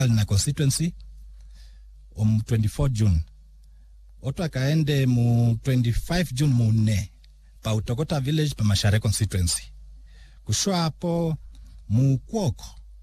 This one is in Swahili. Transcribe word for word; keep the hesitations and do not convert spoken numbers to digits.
na constituency um twenty-fourth June. Oto akaende mu twenty-fifth June mune pa Utokota village pa Macharia constituency. Kushwa hapo mu Kwoko